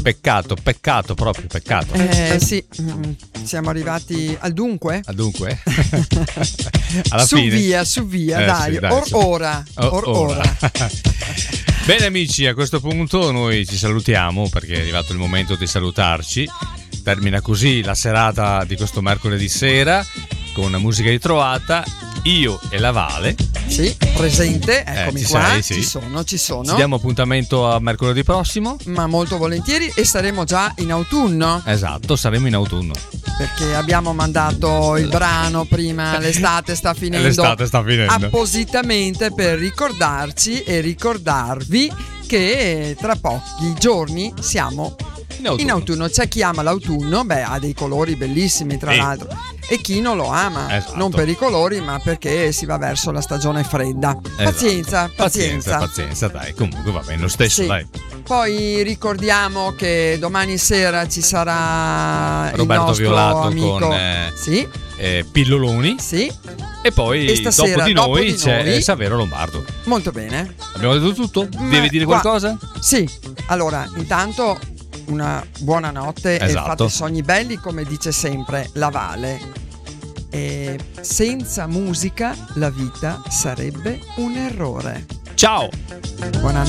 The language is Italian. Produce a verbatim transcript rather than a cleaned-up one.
Peccato, peccato, proprio peccato. Eh sì, siamo arrivati al dunque. Al dunque? Alla su fine. via, su via, Eh, dai, sì, dai, or su. ora, or Oh, ora. Bene amici, a questo punto noi ci salutiamo perché è arrivato il momento di salutarci. Termina così la serata di questo mercoledì sera con una musica ritrovata. Io e la Vale. Sì, presente, eccomi eh, ci qua, sei, sì. ci sono, ci sono. Ci diamo appuntamento a mercoledì prossimo. Ma molto volentieri, e saremo già in autunno. Esatto, saremo in autunno. Perché abbiamo mandato il brano prima, l'estate sta finendo. L'estate sta finendo. Appositamente per ricordarci e ricordarvi che tra pochi giorni siamo in autunno. In autunno. C'è chi ama l'autunno, beh, ha dei colori bellissimi tra sì. l'altro, e chi non lo ama, esatto. non per i colori ma perché si va verso la stagione fredda. Esatto. Pazienza, pazienza, pazienza, pazienza, dai, comunque va bene lo stesso, sì. dai. Poi ricordiamo che domani sera ci sarà Roberto il nostro Violato amico con eh, sì. eh, Pilloloni. Sì. E poi e stasera, dopo di dopo noi di c'è noi, Saverio Lombardo. Molto bene. Abbiamo detto tutto? Ma Devi dire qua, qualcosa? Sì. Allora, intanto una buona notte, esatto. e fate sogni belli, come dice sempre la Vale. E senza musica la vita sarebbe un errore. Ciao. Buonanotte.